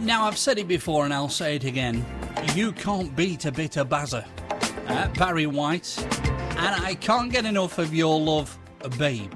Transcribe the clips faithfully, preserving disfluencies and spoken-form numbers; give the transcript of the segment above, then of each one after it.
Now, I've said it before and I'll say it again. You can't beat a bit of Bazza. Uh, Barry White. And I can't get enough of your love, Babe.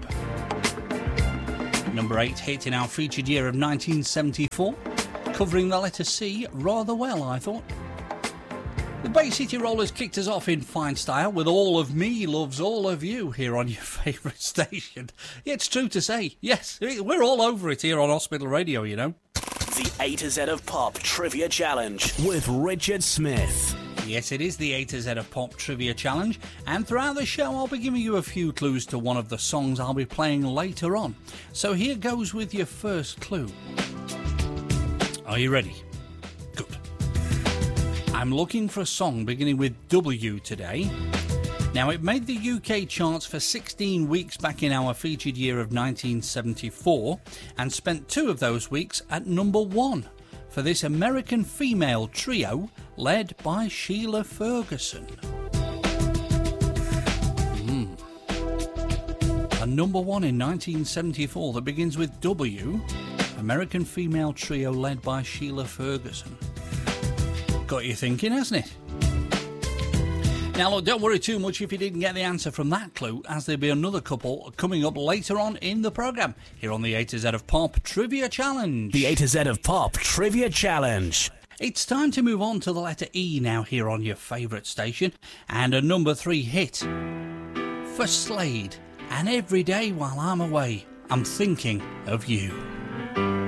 Number eight hit in our featured year of nineteen seventy-four. Covering the letter C rather well, I thought. The Bay City Rollers kicked us off in fine style with All of Me Loves All of You here on your favourite station. Yeah, it's true to say. Yes, we're all over it here on Hospital Radio, you know. The A to Z of Pop Trivia Challenge with Richard Smith. Yes, it is the A to Z of Pop Trivia Challenge, and throughout the show I'll be giving you a few clues to one of the songs I'll be playing later on. So here goes with your first clue. Are you ready? Good. I'm looking for a song beginning with W today. Now, it made the U K charts for sixteen weeks back in our featured year of nineteen seventy-four and spent two of those weeks at number one for this American female trio led by Sheila Ferguson. Mm. A number one in nineteen seventy-four that begins with W, American female trio led by Sheila Ferguson. Got you thinking, hasn't it? Now, look, don't worry too much if you didn't get the answer from that clue, as there'll be another couple coming up later on in the programme, here on the A to Z of Pop Trivia Challenge. The A to Z of Pop Trivia Challenge. It's time to move on to the letter E now here on your favourite station, and a number three hit for Slade. And every day while I'm away, I'm thinking of you.